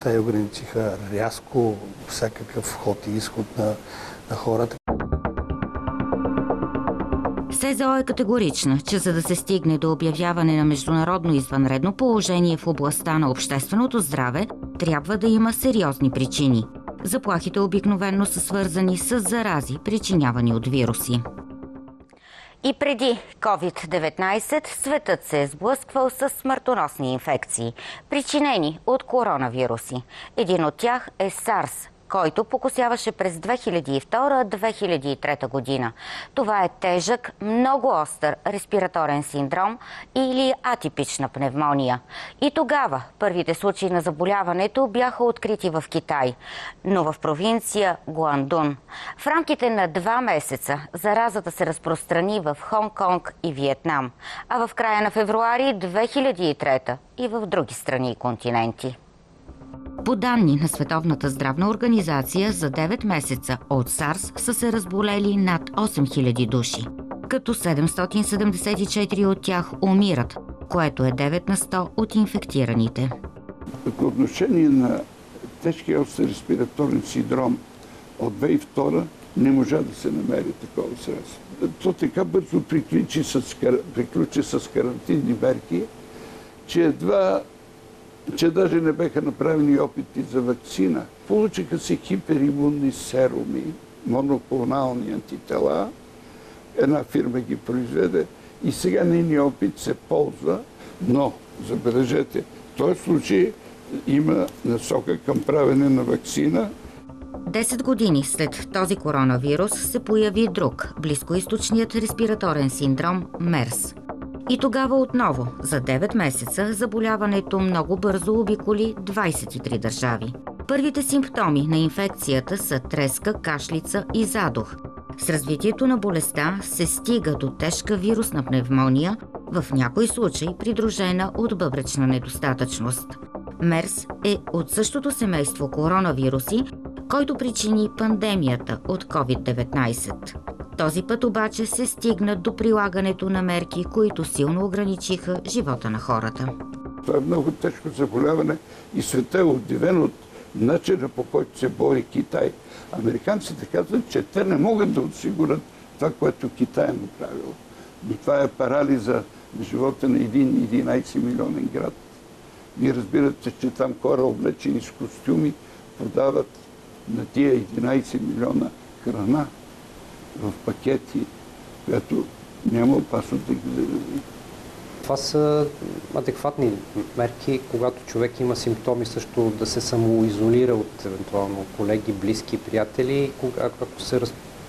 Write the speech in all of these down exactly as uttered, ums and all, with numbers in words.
Те ограничиха рязко всякакъв вход и изход на, на хората. СЗО е категорична, че за да се стигне до обявяване на международно извънредно положение в областта на общественото здраве, трябва да има сериозни причини. Заплахите обикновено са свързани с зарази, причинявани от вируси. И преди ковид деветнайсет светът се е сблъсквал с смъртоносни инфекции, причинени от коронавируси. Един от тях е SARS, който покосяваше през две хиляди и втора - две хиляди и трета година. Това е тежък, много остър респираторен синдром или атипична пневмония. И тогава първите случаи на заболяването бяха открити в Китай, но в провинция Гуандун. В рамките на два месеца заразата се разпространи в Хонг-Конг и Виетнам, а в края на февруари две хиляди и трета и в други страни и континенти. По данни на Световната здравна организация, за девет месеца от SARS са се разболели над осем хиляди души, като седемстотин седемдесет и четири от тях умират, което е девет на сто от инфектираните. По отношение на тежкия остър респираторен синдром от две хиляди и втора не можа да се намери такова средство. То така бързо приключи с, приключи с карантинни мерки, че едва че даже не беха направени опити за вакцина. Получиха се хиперимунни серуми, моноклонални антитела. Една фирма ги произведе и сега нейният опит се ползва, но, забележете, в този случай има насока към правене на вакцина. Десет години след този коронавирус се появи друг, близкоизточният респираторен синдром мерс. И тогава отново, за девет месеца, заболяването много бързо обиколи двайсет и три държави. Първите симптоми на инфекцията са треска, кашлица и задух. С развитието на болестта се стига до тежка вирусна пневмония, в някои случаи придружена от бъбречна недостатъчност. мерс е от същото семейство коронавируси, който причини пандемията от ковид деветнайсет. Този път обаче се стигна до прилагането на мерки, които силно ограничиха живота на хората. Това е много тежко заболяване и света е удивен от начина, по който се бори Китай. Американците казват, че те не могат да осигурят това, което Китай е направил. Но това е парализа на живота на един единайсет милионен град. Вие разбирате, че там хора, облечени с костюми, продават на тия единайсет милиона храна в пакети, която няма опасност да ги зарази. Това са адекватни мерки, когато човек има симптоми, също да се самоизолира от евентуално колеги, близки, приятели. Ако се,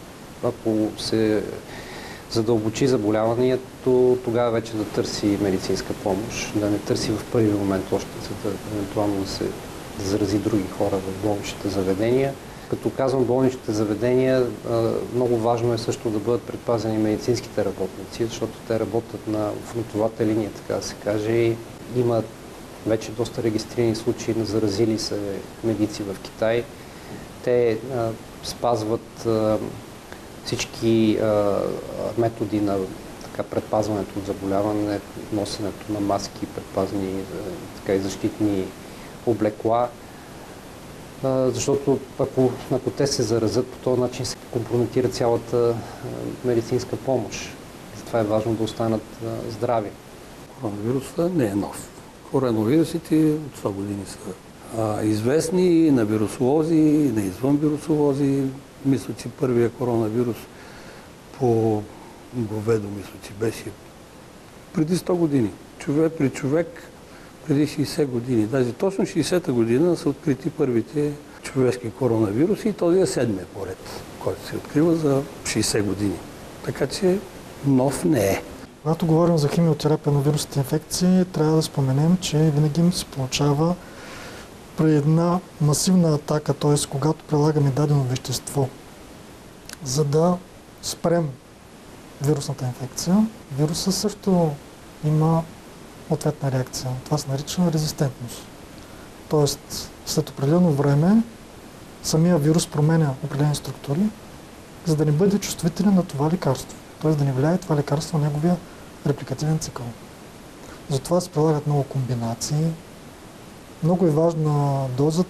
ако се задълбочи заболяването, тогава вече да търси медицинска помощ, да не търси в първи момент още, за да евентуално да се зарази други хора в болничните заведения. Като казвам болничните заведения, много важно е също да бъдат предпазени медицинските работници, защото те работят на фронтовата линия, така да се каже. И има вече доста регистрирани случаи на заразили се медици в Китай. Те а, спазват а, всички а, методи на така, предпазването от заболяване, носенето на маски, предпазни така, и защитни облекла. Защото ако, ако те се заразят, по този начин се компрометира цялата медицинска помощ. Затова е важно да останат здрави. Коронавирусът не е нов. Коронавирусите от сто години са а, известни на вирусолози, и на извън вирусолози. Мисля, че първия коронавирус по говедо, мисля, че беше преди сто години. Човек при човек преди шейсет години. Даже точно шейсета година са открити първите човешки коронавируси и този е седмия поред, който се открива за шейсет години. Така че нов не е. Когато говорим за химиотерапия на вирусните инфекции, трябва да споменем, че винаги се получава при една масивна атака, т.е. когато прилагаме дадено вещество, за да спрем вирусната инфекция. Вируса също има ответна реакция. Това се нарича резистентност. Тоест, след определено време, самия вирус променя определени структури, за да не бъде чувствителен на това лекарство. Тоест да не влияе това лекарство на неговия репликативен цикъл. Затова се прилагат много комбинации Много е важна дозата.